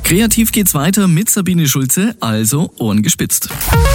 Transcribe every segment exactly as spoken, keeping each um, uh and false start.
Kreativ geht's weiter mit Sabine Schulze, also Ohren gespitzt.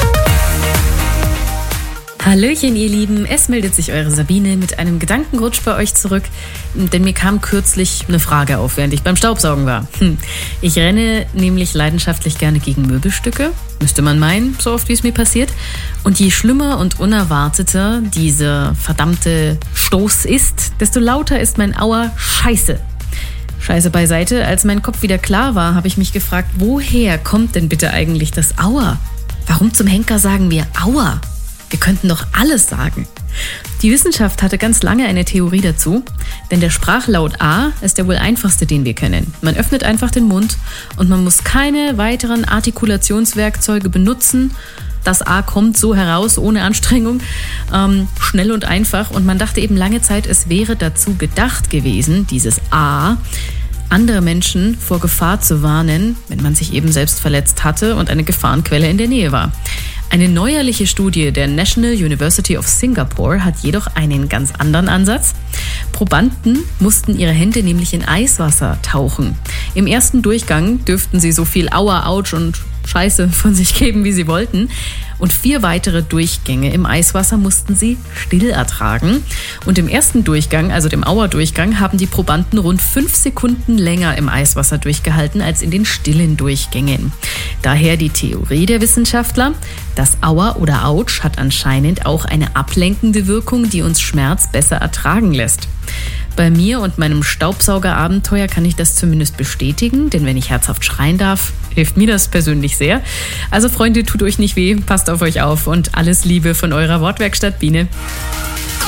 Hallöchen, ihr Lieben, es meldet sich eure Sabine mit einem Gedankenrutsch bei euch zurück, denn mir kam kürzlich eine Frage auf, während ich beim Staubsaugen war. Hm. Ich renne nämlich leidenschaftlich gerne gegen Möbelstücke, müsste man meinen, so oft wie es mir passiert. Und je schlimmer und unerwarteter dieser verdammte Stoß ist, desto lauter ist mein Aua Scheiße. Scheiße beiseite, als mein Kopf wieder klar war, habe ich mich gefragt, woher kommt denn bitte eigentlich das Aua? Warum zum Henker sagen wir Aua? Wir könnten doch alles sagen. Die Wissenschaft hatte ganz lange eine Theorie dazu, denn der Sprachlaut A ist der wohl einfachste, den wir kennen. Man öffnet einfach den Mund und man muss keine weiteren Artikulationswerkzeuge benutzen. Das A kommt so heraus, ohne Anstrengung, ähm, schnell und einfach. Und man dachte eben lange Zeit, es wäre dazu gedacht gewesen, dieses A, andere Menschen vor Gefahr zu warnen, wenn man sich eben selbst verletzt hatte und eine Gefahrenquelle in der Nähe war. Eine neuerliche Studie der National University of Singapore hat jedoch einen ganz anderen Ansatz. Probanden mussten ihre Hände nämlich in Eiswasser tauchen. Im ersten Durchgang dürften sie so viel Aua, Autsch und Scheiße von sich geben, wie sie wollten. Und vier weitere Durchgänge im Eiswasser mussten sie still ertragen. Und im ersten Durchgang, also dem Aua-Durchgang, haben die Probanden rund fünf Sekunden länger im Eiswasser durchgehalten als in den stillen Durchgängen. Daher die Theorie der Wissenschaftler, das Aua oder Autsch hat anscheinend auch eine ablenkende Wirkung, die uns Schmerz besser ertragen lässt. Bei mir und meinem Staubsaugerabenteuer kann ich das zumindest bestätigen, denn wenn ich herzhaft schreien darf, hilft mir das persönlich sehr. Also Freunde, tut euch nicht weh, passt auf euch auf und alles Liebe von eurer Wortwerkstatt Biene.